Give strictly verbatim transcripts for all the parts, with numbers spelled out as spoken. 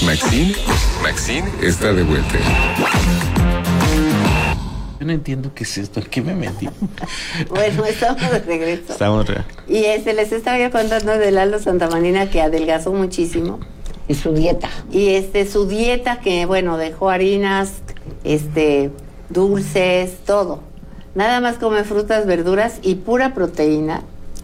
Maxine, Maxine está de vuelta. Yo no entiendo qué es esto, ¿en qué me metí? Bueno, estamos de regreso. Estamos re... Y este, les estaba yo contando de Lalo Santamarina, que adelgazó muchísimo. Y su dieta. Y este, su dieta, que bueno, dejó harinas, este, dulces, todo. Nada más come frutas, verduras y pura proteína.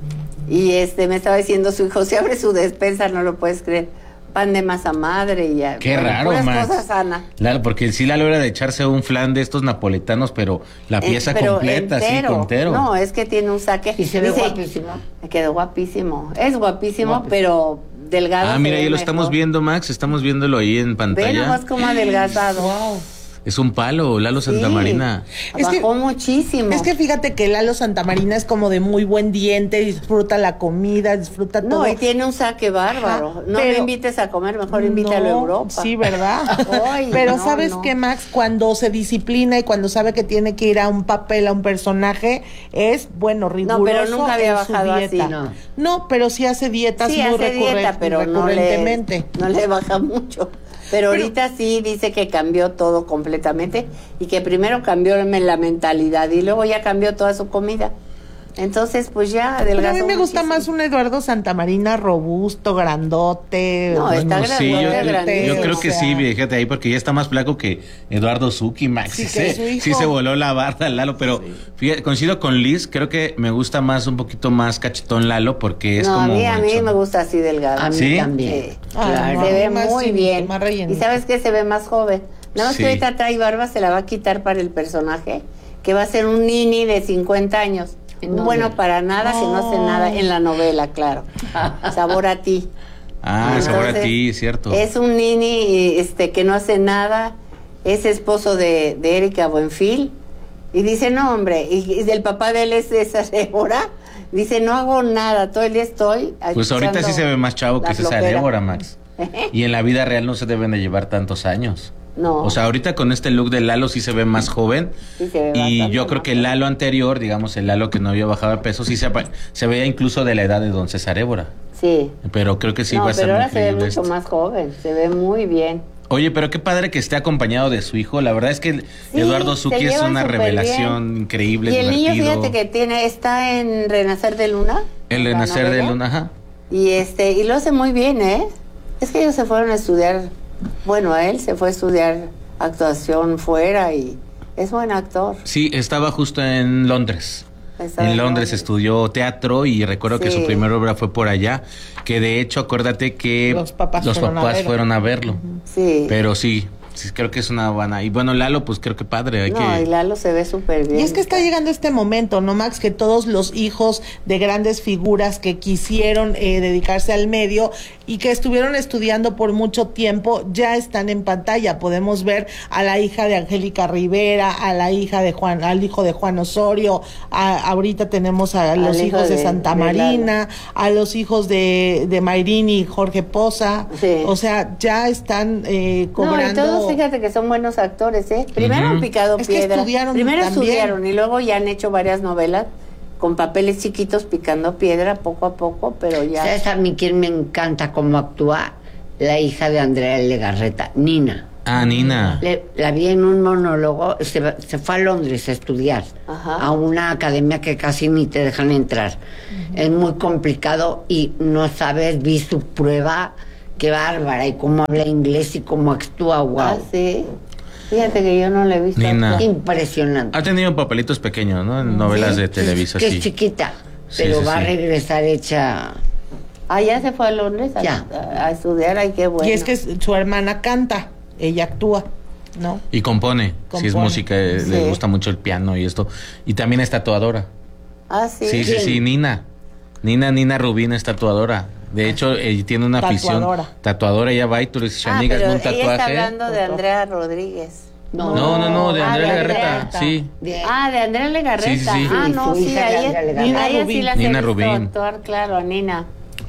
Y este, me estaba diciendo su hijo, si abre su despensa, no lo puedes creer. Pan de masa madre y ya. Qué bueno, raro, puras Max. cosas sanas. Claro, porque sí la logra de echarse un flan de estos napoletanos, pero la pieza Eh, pero completa, entero. sí, entero. No, es que tiene un saque. Y se ve Dice, guapísimo. Me quedó guapísimo. Es guapísimo, Guapísimo. pero delgado. Ah, se mira, ve ahí lo mejor. estamos viendo, Max, estamos viéndolo ahí en Ve pantalla. nomás cómo adelgazado. Wow. Es un palo, Lalo Santamarina. Es que- Bajó muchísimo. Es que fíjate que Lalo Santamarina es como de muy buen diente, disfruta la comida, disfruta todo. No, y tiene un saque bárbaro. Ajá, No pero- lo invites a comer, mejor invítalo a No, Europa. Sí, ¿verdad? Ay, pero no, ¿sabes no. qué, Max? Cuando se disciplina y cuando sabe que tiene que ir a un papel, a un personaje, es, bueno, riguroso pero nunca había en su bajado dieta. así, no. No, pero sí hace dietas Sí, muy hace recurren- dieta, pero no le, recurrentemente. no le baja mucho. Pero, Pero- ahorita sí dice que cambió todo completamente y que primero cambió la mentalidad y luego ya cambió toda su comida. Entonces, pues ya Pero adelgazó a mí me gusta muchísimo. más un Eduardo Santamarina robusto, grandote. No, está Bueno, sí, yo, grande, yo- grandísimo. yo creo que o sea. sí, fíjate ahí, porque ya está más flaco que Eduardo Zucchi, Max. Sí, Sí, que se, su hijo. sí se voló la barda, Lalo, pero fíjate, coincido con Liz, creo que me gusta más, un poquito más cachetón Lalo, porque es no, como... a mí, a mí manchón. me gusta así delgado. A mí ¿Sí? también. Sí. Ah, Claro. no. Se ve más muy finito, bien. más rellenito. Y sabes que se ve más joven. Nada más Sí. que ahorita trae barba, se la va a quitar para el personaje, que va a ser un nini de cincuenta años. ¿En Un dónde? bueno para nada, que no hace Oh. nada en la novela, claro. Sabor a ti. Ah, sabor a Entonces, ti, cierto. Es un nini este, que no hace nada, es esposo de, de Erika Buenfil, y dice, no, hombre, y, y el papá de él es de esa Débora, dice, no hago nada, todo el día estoy... Pues ahorita sí echando se ve más chavo que la César flojera. Débora, Max. Y en la vida real no se deben de llevar tantos años. No. O sea, ahorita con este look de Lalo sí se ve más joven. Sí, se ve Y bastante yo creo más que el Lalo anterior, digamos, el Lalo que no había bajado de peso, sí se, apa- se veía incluso de la edad de don César Débora. Sí. Pero creo que sí no, va a ser pero muy ahora se ve creíble mucho esto. más joven, se ve muy bien. Oye, pero qué padre que esté acompañado de su hijo. La verdad es que Sí, Eduardo se Zucchi es llevan una súper revelación bien. increíble, Y el niño, divertido. fíjate que tiene, está en Renacer de Luna. El la renacer de novela. Luna, ajá. Y este, y lo hace muy bien, ¿eh? Es que ellos se fueron a estudiar, bueno, a él se fue a estudiar actuación fuera y es buen actor. Sí, estaba justo en Londres. Estaba En Londres estudió teatro y recuerdo que Sí. su primera obra fue por allá, que de hecho acuérdate que Los papás los fueron a papás verlo. fueron a verlo. Sí. Pero sí, sí, creo que es una buena. Y bueno, Lalo, pues creo que padre, hay no, que... y Lalo se ve súper bien. Y es que está llegando este momento, ¿no, Max? Que todos los hijos de grandes figuras que quisieron eh, dedicarse al medio y que estuvieron estudiando por mucho tiempo ya están en pantalla. Podemos ver a la hija de Angélica Rivera, a la hija de Juan, al hijo de Juan Osorio, a- ahorita tenemos a Al los hijo hijos de, de- Santa de Marina, a los hijos de, de Mayrín y Jorge Poza. Sí. O sea, ya están eh, No, cobrando. y todos fíjate que son buenos actores, ¿eh? Primero Ujú. han picado Es que piedra. estudiaron Primero también. estudiaron y luego ya han hecho varias novelas con papeles chiquitos picando piedra poco a poco, pero ya... ¿Sabes a mí quién me encanta cómo actúa? La hija de Andrea Legarreta, Nina. Ah, Nina. Le- la vi en un monólogo, se, va- se fue a Londres a estudiar, Ajá. a una academia que casi ni te dejan entrar. Es muy complicado y no sabes, vi su prueba, qué bárbara, y cómo habla inglés y cómo actúa, wow. Ah, sí. Fíjate que yo no le he visto. Nina. actuar. Impresionante. Ha tenido papelitos pequeños, ¿no? En novelas de Televisa, Que sí. es chiquita, Sí, pero sí, va a sí. regresar hecha... Ah, ya se fue a Londres a, Ya. a- a estudiar, ay, qué bueno. Y es que su hermana canta, ella actúa, ¿no? Y compone. Si es Compone. música, eh, Sí. le gusta mucho el piano y esto. Y también es tatuadora. Ah, sí. Sí, sí, sí, Nina. Nina, Nina Rubín es tatuadora. De hecho, ella tiene una afición. Tatuadora. Tatuadora, ella va y tú le dices, Ah, amiga, pero hazme un ella está tatuaje. hablando de Andrea Rodríguez. No, no, no, de Ah, Andrea de Legarreta, Andrea. sí. de- Ah, de Andrea Legarreta. Sí, sí, sí. Ah, Sí, no, su sí, hija a de ella, Andrea Legarreta. Nina, ella sí Rubín. la Nina he visto Rubín. actuar, claro, a Nina.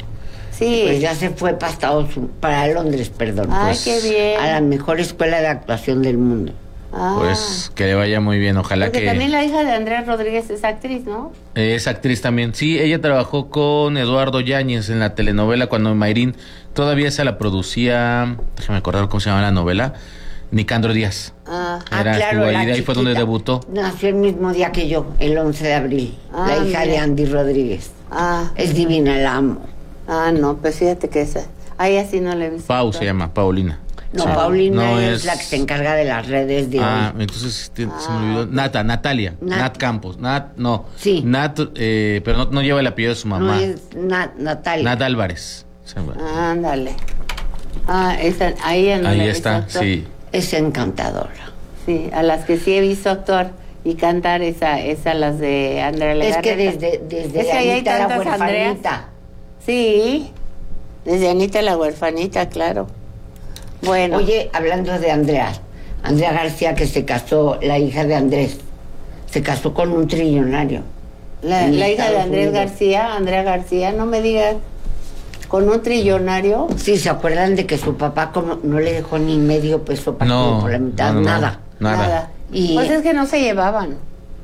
Sí. Pues ya se fue para Estados Unidos, para Londres, perdón. Ay, Pues, qué bien. a la mejor escuela de actuación del mundo. Ah. Pues que le vaya muy bien, ojalá Porque que... también la hija de Andrea Rodríguez es actriz, ¿no? Es actriz también. Sí, ella trabajó con Eduardo Yáñez en la telenovela cuando Mayrín todavía esa la producía, déjame acordar cómo se llama la novela, Nicandro Díaz. Ah, Era, ah, claro, estuvo ahí, la de ahí fue donde chiquita. debutó. Nació el mismo día que yo, el once de abril. Ah, la hija mira. de Andy Rodríguez. ah, Es divina, la amo. ah, no, pues fíjate que esa, ahí así no le he visto. Pau se llama, Paulina. No, Sí. Paulina No es... la que se encarga de las redes de Ah, hoy. entonces este, se me olvidó. Nata, Natalia, Nat. Nat, Campos, Nat, no. Sí. Nat, eh, pero no, no lleva el apellido de su mamá. No es Na- Natalia. Nat Álvarez. Se llama. Ándale. Ah, esa, ahí ya no Ahí le he visto está, actuar. sí. Es encantadora. Sí, a las que sí he visto actuar y cantar, esa, esa las de Andrea Es Legarreta. que desde, desde Es que ahí hay Anita la tantas Andreas. huerfanita. Sí, desde Anita la huerfanita, claro. Bueno, Oye, hablando de Andrea, Andrea García que se casó, la hija de Andrés, se casó con un trillonario. la, en la hija de Estados Andrés Unidos. García, Andrea García, no me digas, con un trillonario. Sí, ¿se acuerdan de que su papá como no le dejó ni medio peso para No, por la mitad? no, no, no. Nada. Nada. Y- Pues es que no se llevaban.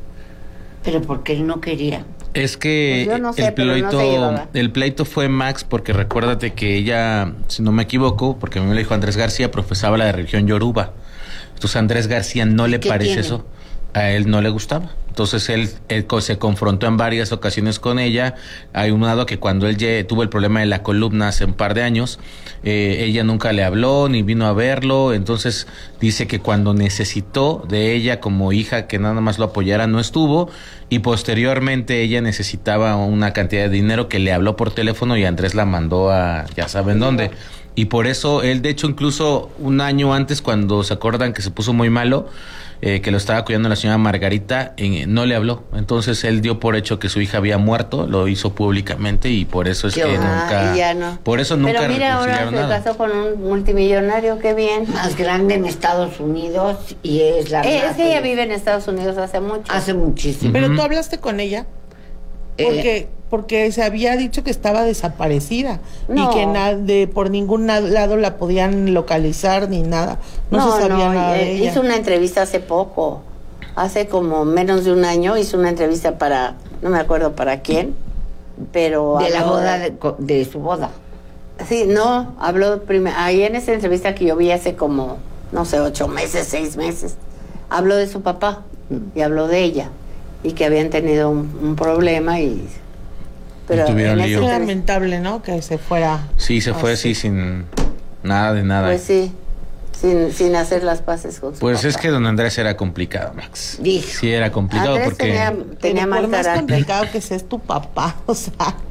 Pero porque él no quería. Es que Pues yo no sé, el pero no se pleito, llevaba. el pleito fue Max, porque recuérdate que ella, si no me equivoco, porque a mí me lo dijo Andrés García, profesaba la religión Yoruba. Entonces a Andrés García no le ¿Qué parece tiene? eso. A él no le gustaba. Entonces él, él co- se confrontó en varias ocasiones con ella. Hay un lado que cuando él lle- tuvo el problema de la columna hace un par de años, eh, ella nunca le habló ni vino a verlo. Entonces dice que cuando necesitó de ella como hija que nada más lo apoyara no estuvo, y posteriormente ella necesitaba una cantidad de dinero que le habló por teléfono y Andrés la mandó a ya saben dónde. Y por eso él, de hecho, incluso un año antes, cuando se acuerdan que se puso muy malo, eh, que lo estaba cuidando la señora Margarita, eh, no le habló. Entonces él dio por hecho que su hija había muerto, lo hizo públicamente y por eso es Qué que horror. nunca... Ah, y ya no. Por eso nunca Pero mira, ahora se reconciliaron nada. casó con un multimillonario, qué bien. Más grande en Estados Unidos y es la Eh, más es que ella feliz. vive en Estados Unidos hace mucho. Hace muchísimo. Pero tú hablaste con ella. Eh, Porque, porque se había dicho que estaba desaparecida No. y que na- de, por ningún na- lado la podían localizar ni nada. No, se sabía nada eh, de ella. hizo una entrevista hace poco, hace como menos de un año, hizo una entrevista para, no me acuerdo para quién, pero... de la habló boda de, co- de su boda. Sí, no, habló primero, ahí en esa entrevista que yo vi hace como, no sé, ocho meses, seis meses, habló de su papá y habló de ella y que habían tenido un, un problema y... Pero tuvieron en esa lío. Qué entrevista- lamentable, ¿no? Que se fuera. Sí, se fue así. así sin nada de nada. Pues sí, sin, sin hacer las paces con su Pues papá. es que don Andrés era complicado, Max. Dijo. Sí, era complicado Andrés porque... tenía, tenía Pero mal por más carácter. complicado que sea, es tu papá, o sea.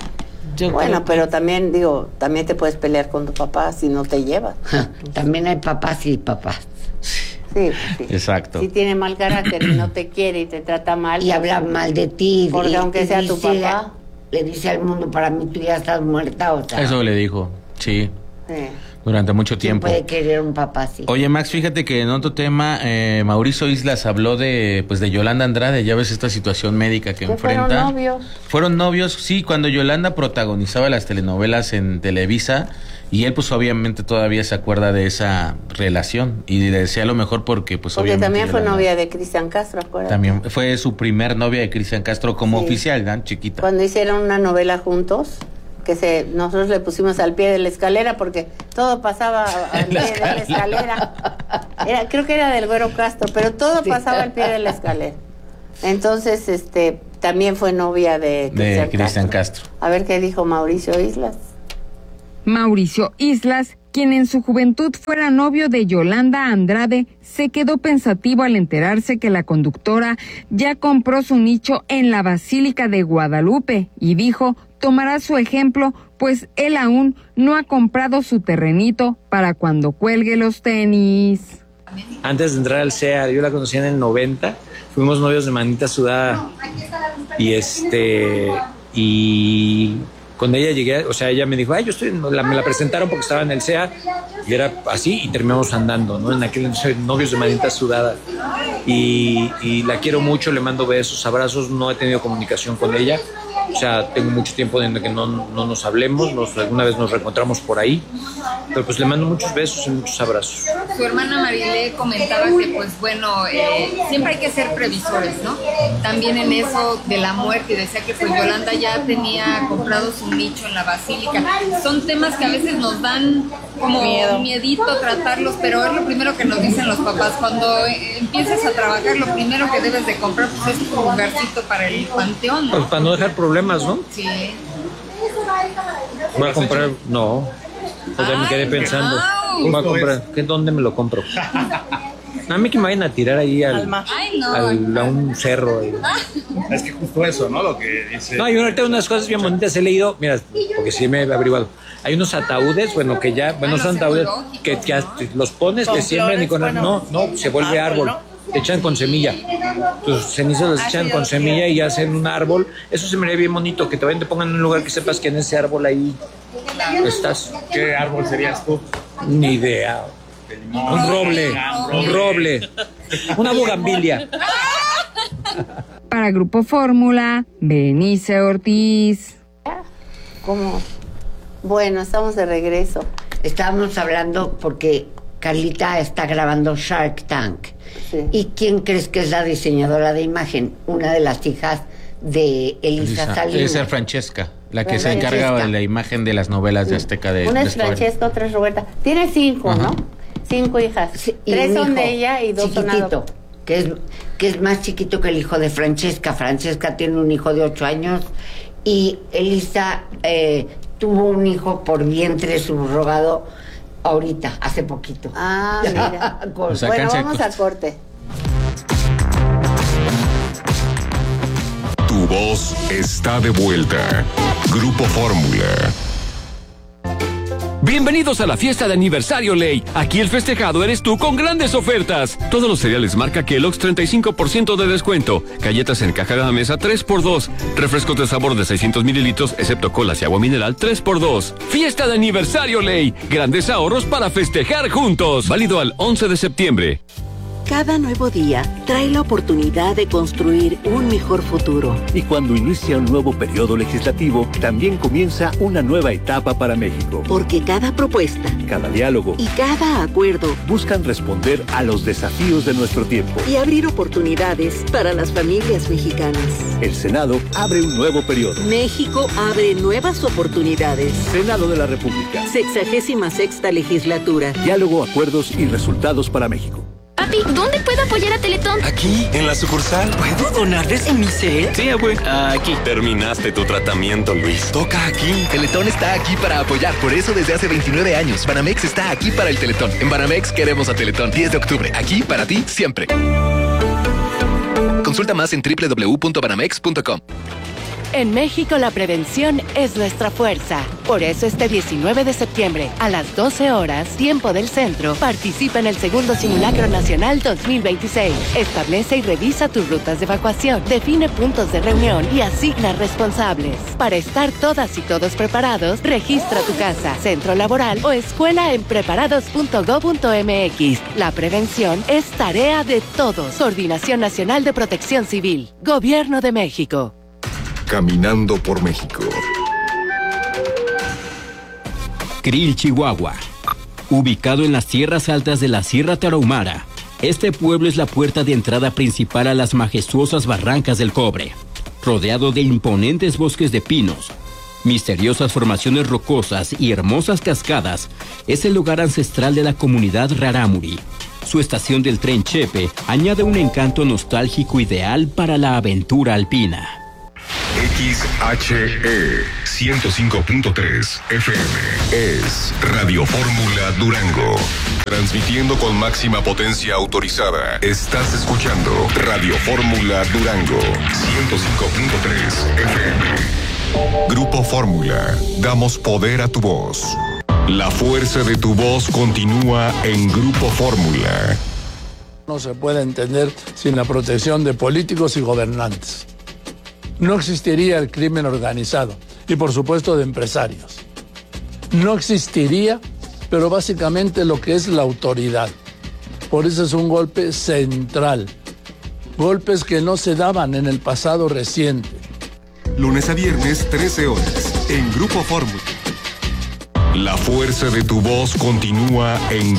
Yo Bueno, creo que- pero también, digo, también te puedes pelear con tu papá si no te llevas. También hay papás y papás. Sí, pues sí. Exacto. Si tiene mal carácter y no te quiere y te trata mal. Y habla mal de ti. Porque y- aunque y sea tu dice- papá. Le dice al mundo, para mí tú ya estás muerta, o sea. Eso le dijo, sí, Sí. durante mucho ¿Quién tiempo. puede querer un papá así? Oye, Max, fíjate que en otro tema, eh, Mauricio Islas habló de, pues, de Yolanda Andrade. Ya ves esta situación médica que Que enfrenta. fueron novios. Fueron novios, sí, cuando Yolanda protagonizaba las telenovelas en Televisa, y él, pues, obviamente todavía se acuerda de esa relación y le decía lo mejor porque, pues, Porque obviamente también fue Yolanda- novia de Cristian Castro, acuérdate. También fue su primer novia de Cristian Castro como Sí. oficial, ¿no? Chiquita. Cuando hicieron una novela juntos, que se nosotros le pusimos al pie de la escalera porque todo pasaba al pie de la escalera. Era, creo que era del Güero Castro, pero todo Sí. pasaba al pie de la escalera. Entonces, este, también fue novia de De Cristian Castro. A ver qué dijo Mauricio Islas. Mauricio Islas, quien en su juventud fuera novio de Yolanda Andrade, se quedó pensativo al enterarse que la conductora ya compró su nicho en la Basílica de Guadalupe y dijo tomará su ejemplo, pues él aún no ha comprado su terrenito para cuando cuelgue los tenis. Antes de entrar al C E A, yo la conocí en el noventa, fuimos novios de manita sudada y este y cuando ella llegué, o sea, ella me dijo, ay, yo estoy, la, me la presentaron porque estaba en el C E A y era así y terminamos andando, ¿no? En aquel entonces novios de manita sudada y, y la quiero mucho, le mando besos, abrazos, no he tenido comunicación con ella, O sea, tengo mucho tiempo de que no, no nos hablemos, nos, alguna vez nos reencontramos por ahí, pero pues le mando muchos besos y muchos abrazos. Su hermana Marilé comentaba que pues bueno, eh, siempre hay que ser previsores, ¿no? También en eso de la muerte, y decía que pues Yolanda ya tenía comprado su nicho en la basílica. Son temas que a veces nos dan como Miedo. miedito tratarlos, pero es lo primero que nos dicen los papás. Cuando eh, empiezas a trabajar, lo primero que debes de comprar pues es tu lugarcito para el panteón, ¿no? Pues para no dejar problemas, ¿no? Sí. Voy a comprar, no, pues ya me quedé pensando. Wow. Voy a comprar, ¿qué, ¿dónde me lo compro? A mí que me vayan a tirar ahí al, Ay, no. al, a un cerro. Ahí. Es que justo eso, ¿no? Lo que dice. No, yo ahorita unas cosas bien bonitas he leído, mira, porque sí me he averiguado. Hay unos ataúdes, bueno, que ya, bueno, son ataúdes que ya los pones, que siembran y con no, no, se vuelve árbol. Te echan con semilla. Tus cenizas las echan con semilla y hacen un árbol. Eso se me ve bien bonito, que te vayan, te pongan en un lugar que sepas que en ese árbol ahí estás. ¿Qué árbol serías tú? Ni idea. Un roble, un roble, una bugambilia. Para Grupo Fórmula, Benice Ortiz. ¿Cómo? Bueno, estamos de regreso. Estábamos hablando porque Carlita está grabando Shark Tank. Sí. ¿Y quién crees que es la diseñadora de imagen? Una de las hijas de Elisa, Elisa, Salinas. esa es Francesca, la que Francesca. se encarga de la imagen de las novelas de Azteca de Una de es Discovery. Francesca, otra es Roberta. Tiene cinco, Ajá. ¿no? Cinco hijas. Sí, y Tres un son hijo de ella y dos son chiquitito, adoptados. que es, que es más chiquito que el hijo de Francesca. Francesca tiene un hijo de ocho años y Elisa eh, tuvo un hijo por vientre subrogado ahorita, hace poquito. Ah, mira. Con- O sea, Bueno, cáncer- vamos a corte. Tu voz está de vuelta. Grupo Fórmula. Bienvenidos a la fiesta de aniversario Ley. Aquí el festejado eres tú con grandes ofertas. Todos los cereales marca Kellogg's treinta y cinco por ciento de descuento. Galletas en caja de la mesa tres por dos. Refrescos de sabor de seiscientos mililitros, excepto colas y agua mineral tres por dos. Fiesta de aniversario Ley. Grandes ahorros para festejar juntos. Válido al once de septiembre. Cada nuevo día trae la oportunidad de construir un mejor futuro. Y cuando inicia un nuevo periodo legislativo, también comienza una nueva etapa para México. Porque cada propuesta Cada diálogo y cada acuerdo buscan responder a los desafíos de nuestro tiempo. y abrir oportunidades para las familias mexicanas. El Senado abre un nuevo periodo. México abre nuevas oportunidades. Senado de la República. Sexagésima sexta legislatura. Diálogo, acuerdos y resultados para México. Papi, ¿dónde puedo apoyar a Teletón? Aquí, en la sucursal. ¿Puedo donar desde mi cel? Sí, abue. Aquí. Terminaste tu tratamiento, Luis. Toca aquí. Teletón está aquí para apoyar. Por eso desde hace veintinueve años, Banamex está aquí para el Teletón. En Banamex queremos a Teletón. diez de octubre. Aquí para ti siempre. Consulta más en doble u doble u doble u punto banamex punto com. En México la prevención es nuestra fuerza. Por eso este diecinueve de septiembre, a las doce horas, tiempo del centro, participa en el segundo Simulacro Nacional dos mil veintiséis. Establece y revisa tus rutas de evacuación, define puntos de reunión y asigna responsables. Para estar todas y todos preparados, registra tu casa, centro laboral o escuela en preparados punto gob punto mx. La prevención es tarea de todos. Coordinación Nacional de Protección Civil. Gobierno de México. Caminando por México. Krill, Chihuahua. Ubicado en las tierras altas de la Sierra Tarahumara, este pueblo es la puerta de entrada principal a las majestuosas Barrancas del Cobre. Rodeado de imponentes bosques de pinos, misteriosas formaciones rocosas y hermosas cascadas, es el lugar ancestral de la comunidad Rarámuri. Su estación del tren Chepe añade un encanto nostálgico ideal para la aventura alpina. X H E ciento cinco punto tres F M es Radio Fórmula Durango. Transmitiendo con máxima potencia autorizada. Estás escuchando Radio Fórmula Durango ciento cinco punto tres F M. Grupo Fórmula. Damos poder a tu voz. La fuerza de tu voz continúa en Grupo Fórmula. No se puede entender sin la protección de políticos y gobernantes. No existiría el crimen organizado y, por supuesto, de empresarios. No existiría, pero básicamente lo que es la autoridad. Por eso es un golpe central. Golpes que no se daban en el pasado reciente. lunes a viernes, trece horas, en Grupo Fórmula. La fuerza de tu voz continúa en